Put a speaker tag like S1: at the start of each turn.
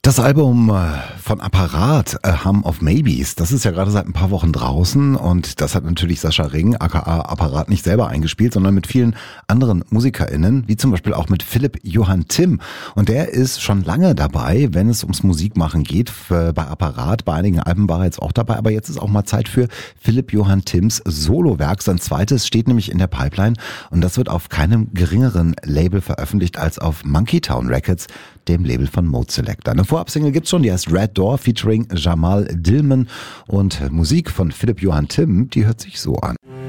S1: Das Album von Apparat, A Hum of Maybes, das ist ja gerade seit ein paar Wochen draußen und das hat natürlich Sascha Ring, aka Apparat, nicht selber eingespielt, sondern mit vielen anderen MusikerInnen, wie zum Beispiel auch mit Philipp Johann Timm. Und der ist schon lange dabei, wenn es ums Musikmachen geht, bei Apparat. Bei einigen Alben war er jetzt auch dabei, aber jetzt ist auch mal Zeit für Philipp Johann Timms Solowerk. Sein zweites steht nämlich in der Pipeline und das wird auf keinem geringeren Label veröffentlicht als auf Monkey Town Records, dem Label von Mode Selector. Eine Vorabsingle gibt's schon, die heißt Red Door featuring Jamal Dillman und Musik von Philipp Johann Timm, die hört sich so an.